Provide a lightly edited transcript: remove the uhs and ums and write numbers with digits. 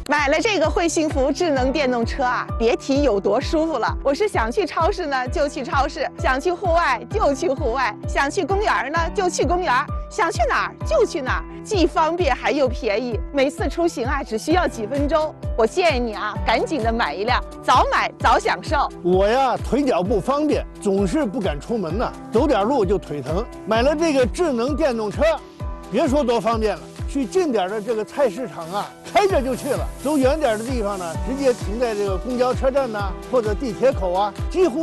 买了这个会幸福智能电动车啊，别提有多舒服了。我是想去超市呢就去超市，想去户外就去户外，想去公园呢就去公园，想去哪儿就去哪儿，既方便还又便宜。每次出行啊只需要几分钟。我建议你啊，赶紧的买一辆，早买早享受。 我呀腿脚不方便，总是不敢出门呐，走点路就腿疼。买了这个智能电动车，别说多方便了。去近点的这个菜市场啊，开着就去了；走远点的地方呢，直接停在这个公交车站呐，或者地铁口啊，几乎